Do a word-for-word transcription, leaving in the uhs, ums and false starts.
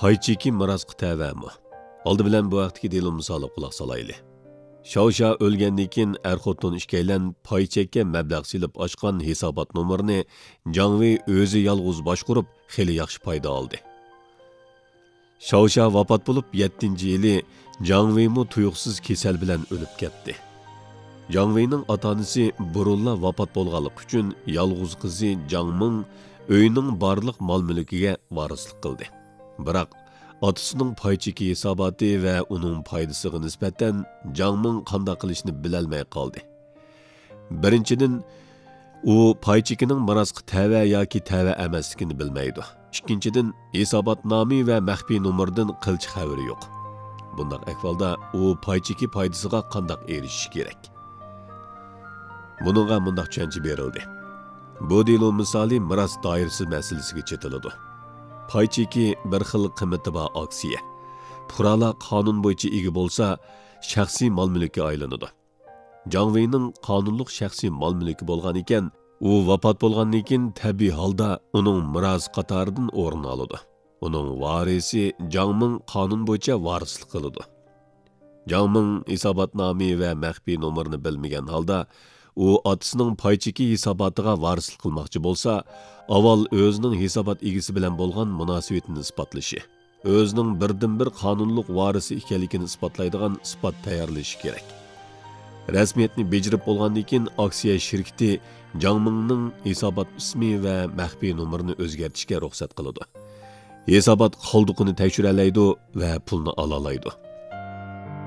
pay cheki mirosga tavami. Oldi bilan bu vaqtdagi delimizni olib quloq solayli. Shaosha o'lgandan keyin er-xotin ikkalan pay chekka mablag' silib ochgan hisobot nomerini Jangvi o'zi yolg'iz boshqarib, xili yaxshi foyda oldi. Shaosha vafot bo'lib yettinchi yili Jangvi mu tuyuqsiz kasal bilan o'lib ketdi. Jangvining ota-onasi burunla vafot bo'lganlik uchun yolg'iz qizi Jangming uyning barliq mol-mulkiga varislik qildi. Biroq otasining pay cheki hisoboti va uning foydasiga nisbatan Jangming qanday qilishni bilolmay qoldi. Birinchidan, u pay chekining mirosga tava yoki tava emasligini bilmaydi. Ikkinchidan, hisobotnomi va maxfiy nomerdan qilch xabari yo'q. Bunday ahvolda u pay cheki foydasiga qanday erishish kerak? Buningga bunday tushuncha berildi. Bu delo misoli miros doirasi masalasiga chetiladi. Pay cheki bir xil qiymati bor aksiya. Fuqarolar qonun bo'yicha ega bo'lsa, shaxsiy mol-mulkka aylanadi. Jangvining qonunliq shaxsiy mol-mulki bo'lgan ekan, u vafot bo'lgandan keyin tabiiy holda uning miros qatoridan o'rin oladi. Uning varisi Jangming qonun bo'yicha varislik qiladi. Jangming hisobotnomi va maxfiy nomerini bilmagan holda u otasining pay cheki hisobotiga varislik qilmoqchi bo'lsa, avval o'zining hisobot egisi bilan bo'lgan munosabatini isbotlashi, o'zining birdan-bir qonunliq varisi ekanligini isbotlaydigan isbot tayyorlashi kerak. Rasmiyatni bejirib bo'lgandan keyin aksiya shirkati Jangmingning hisobot ismi va maxfiy nomerini o'zgartirishga ruxsat qiladi. Hisobot qoldiqini tekshiralaydi va pulni ola oladi.